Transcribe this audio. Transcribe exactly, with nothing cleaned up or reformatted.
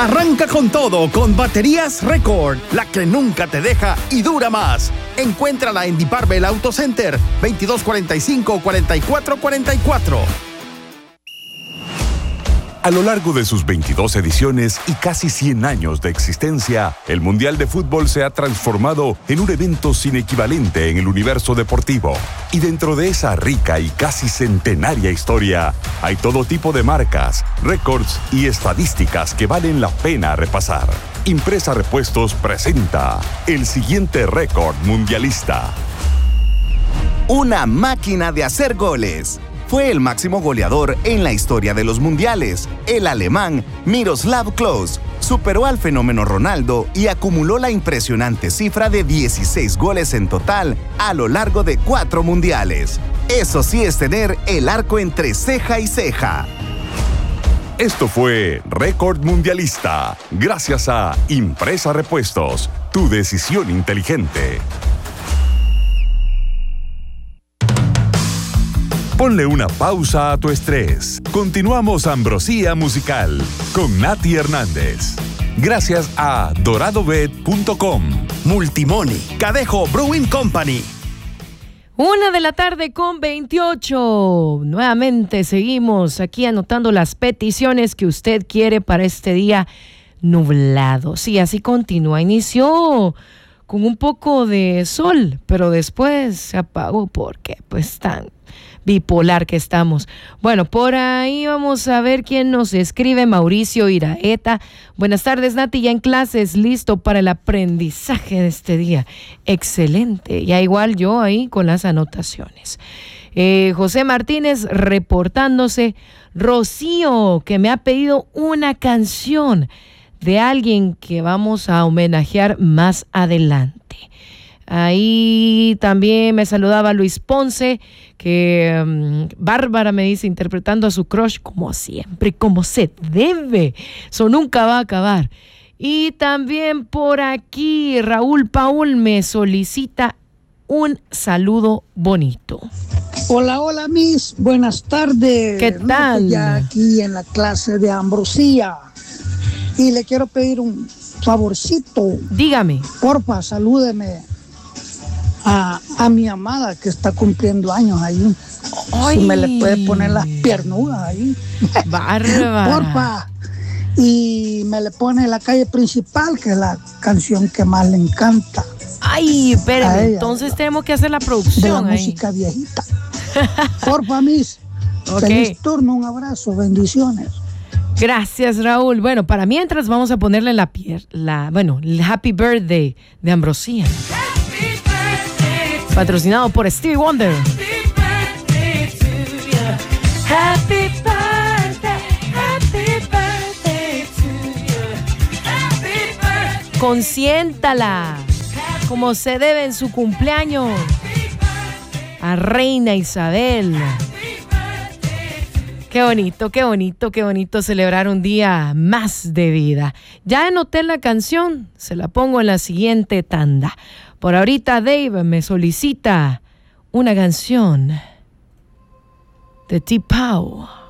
Arranca con todo con Baterías Record, la que nunca te deja y dura más. Encuéntrala en Diparbel Auto Center, veintidós cuarenta y cinco, cuarenta y cuatro cuarenta y cuatro. A lo largo de sus veintidós ediciones y casi cien años de existencia, el Mundial de Fútbol se ha transformado en un evento sin equivalente en el universo deportivo. Y dentro de esa rica y casi centenaria historia, hay todo tipo de marcas, récords y estadísticas que valen la pena repasar. Impresa Repuestos presenta el siguiente récord mundialista. Una máquina de hacer goles. Fue el máximo goleador en la historia de los mundiales. El alemán Miroslav Klose superó al fenómeno Ronaldo y acumuló la impresionante cifra de dieciséis goles en total a lo largo de cuatro mundiales. Eso sí es tener el arco entre ceja y ceja. Esto fue Récord Mundialista, gracias a Impresa Repuestos, tu decisión inteligente. Ponle una pausa a tu estrés. Continuamos Ambrosía Musical con Nati Hernández. Gracias a dorado bet punto com. Multimoni, Cadejo Brewing Company. Una de la tarde con veintiocho. Nuevamente seguimos aquí anotando las peticiones que usted quiere para este día nublado. Sí, así continúa. Inició con un poco de sol, pero después se apagó porque pues tan bipolar que estamos. Bueno, por ahí vamos a ver quién nos escribe. Mauricio Iraeta. Buenas tardes, Nati, ya en clases, listo para el aprendizaje de este día. Excelente, ya igual yo ahí con las anotaciones. Eh, José Martínez reportándose. Rocío, que me ha pedido una canción de alguien que vamos a homenajear más adelante. Ahí también me saludaba Luis Ponce, que um, Bárbara me dice, interpretando a su crush como siempre, como se debe. Eso nunca va a acabar. Y también por aquí Raúl Paul me solicita un saludo bonito. Hola, hola, Miss. Buenas tardes. ¿Qué tal? No, ya aquí en la clase de Ambrosía. Y le quiero pedir un favorcito. Dígame. Porfa, salúdeme a, a mi amada que está cumpliendo años ahí. Ay. Si me le puede poner las piernudas ahí. Bárbara. Porfa. Y me le pone La Calle Principal, que es la canción que más le encanta. Ay, espérame, entonces tenemos que hacer la producción. De la ahí. música viejita. Porfa, Miss. Okay. Feliz turno, un abrazo, bendiciones. Gracias, Raúl. Bueno, para mientras vamos a ponerle la piel, la, bueno, el Happy Birthday de Ambrosía. Patrocinado por Stevie Wonder. Happy birthday, happy birthday to you. Happy birthday. Consiéntala como se debe en su cumpleaños a Reina Isabel. Qué bonito, qué bonito, qué bonito celebrar un día más de vida. Ya anoté la canción, se la pongo en la siguiente tanda. Por ahorita Dave me solicita una canción de T-Pow.